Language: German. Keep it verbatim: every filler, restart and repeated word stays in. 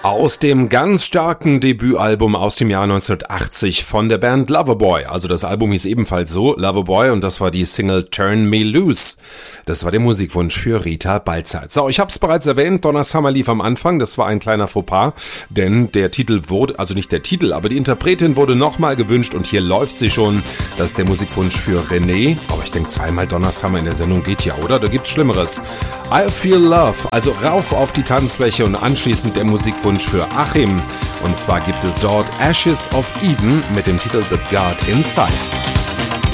Aus dem ganz starken Debütalbum aus dem Jahr neunzehnhundertachtzig von der Band Loverboy. Also das Album hieß ebenfalls so, Loverboy, und das war die Single Turn Me Loose. Das war der Musikwunsch für Rita Balzert. So, ich habe es bereits erwähnt, Donna Summer lief am Anfang, das war ein kleiner Fauxpas, denn der Titel wurde, also nicht der Titel, aber die Interpretin wurde nochmal gewünscht und hier läuft sie schon. Das ist der Musikwunsch für René, aber ich denke zweimal Donna Summer in der Sendung geht ja, oder? Da gibt's Schlimmeres. I Feel Love, also rauf auf die Tanzfläche und anschließend der Musikwunsch für Achim. Und zwar gibt es dort Ashes of Eden mit dem Titel The God Inside.